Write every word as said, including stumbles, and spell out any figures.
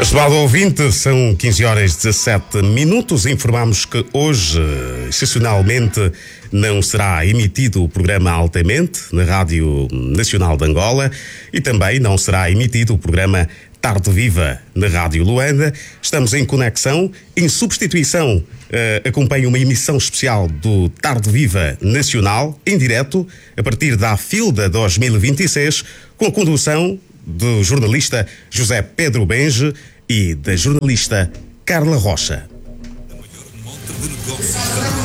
Estimado ouvinte, são quinze horas e dezassete minutos. Informamos que hoje, excepcionalmente, não será emitido o programa Altamente na Rádio Nacional de Angola e também não será emitido o programa Tarde Viva na Rádio Luanda. Estamos em conexão, em substituição, uh, acompanha uma emissão especial do Tarde Viva Nacional, em direto, a partir da Afilda dois mil e vinte e seis, com a condução do jornalista José Pedro Benge e da jornalista Carla Rocha. A maior montra de negócios